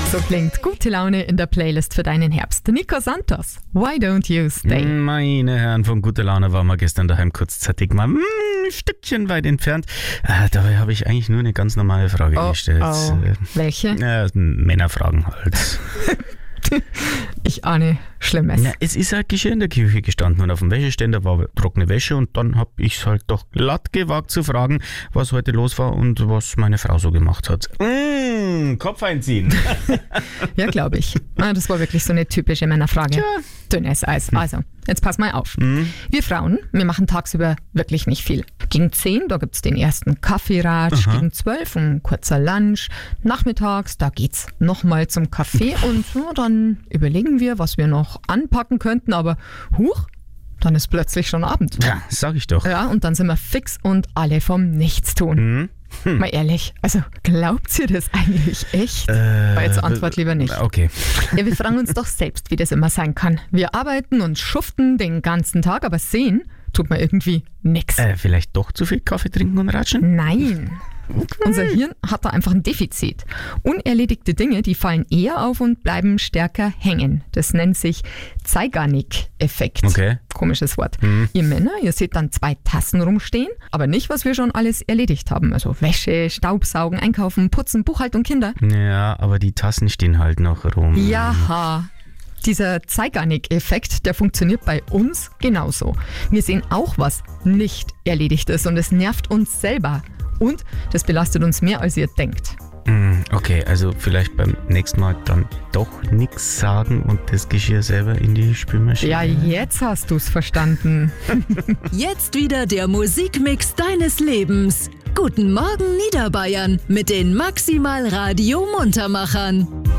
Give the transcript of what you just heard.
So klingt gute Laune in der Playlist für deinen Herbst. Nico Santos, Why Don't You Stay? Meine Herren, von guter Laune waren wir gestern daheim kurzzeitig mal ein Stückchen weit entfernt. Dabei habe ich eigentlich nur eine ganz normale Frage gestellt. Welche? Männerfragen halt. Ich ahne Schlimmes. Ja, es ist halt Geschirr in der Küche gestanden und auf dem Wäscheständer war trockene Wäsche und dann habe ich es halt doch glatt gewagt zu fragen, was heute los war und was meine Frau so gemacht hat. Kopf einziehen. Ja, glaube ich. Das war wirklich so eine typische Männerfrage. Ja. Dünnes Eis. Also, jetzt pass mal auf. Wir Frauen, wir machen tagsüber wirklich nicht viel. Gegen 10, da gibt's den ersten Kaffeeratsch. Gegen 12 ein kurzer Lunch. Nachmittags, da geht's nochmal zum Kaffee und dann überlegen wir, was wir noch anpacken könnten, aber dann ist plötzlich schon Abend. Ja, sag ich doch. Ja, und dann sind wir fix und alle vom Nichtstun. Mal ehrlich, also glaubt ihr das eigentlich echt? Jetzt Antwort lieber nicht. Okay. Ja, wir fragen uns doch selbst, wie das immer sein kann. Wir arbeiten und schuften den ganzen Tag, aber sehen tut man irgendwie nix. Vielleicht doch zu viel Kaffee trinken und ratschen? Nein. Unser Hirn hat da einfach ein Defizit. Unerledigte Dinge, die fallen eher auf und bleiben stärker hängen. Das nennt sich Zeigarnik-Effekt. Okay. Komisches Wort. Ihr Männer, ihr seht dann 2 Tassen rumstehen, aber nicht, was wir schon alles erledigt haben. Also Wäsche, Staubsaugen, Einkaufen, Putzen, Buchhaltung, Kinder. Ja, aber die Tassen stehen halt noch rum. Jaha. Dieser Zeigarnik-Effekt, der funktioniert bei uns genauso. Wir sehen auch, was nicht erledigt ist und es nervt uns selber. Und das belastet uns mehr, als ihr denkt. Okay, also vielleicht beim nächsten Mal dann doch nichts sagen und das Geschirr selber in die Spülmaschine. Ja, jetzt hast du's verstanden. Jetzt wieder der Musikmix deines Lebens. Guten Morgen Niederbayern mit den Maximal Radio Muntermachern.